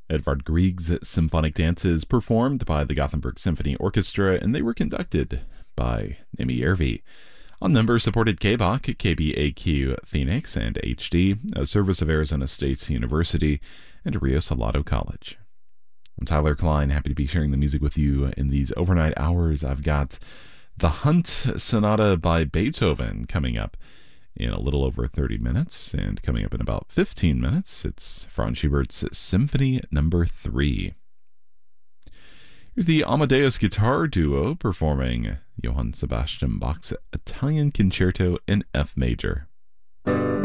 Edvard Grieg's symphonic dances performed by the Gothenburg Symphony Orchestra, and they were conducted by Nimi Järvi. On member-supported KBAQ, KBAQ Phoenix, and HD, a service of Arizona State University and Rio Salado College. I'm Tyler Klein, happy to be sharing the music with you in these overnight hours. I've got the Hunt Sonata by Beethoven coming up in a little over 30 minutes, and coming up in about 15 minutes, it's Franz Schubert's Symphony No. 3. Here's the Amadeus Guitar Duo performing Johann Sebastian Bach's Italian Concerto in F major.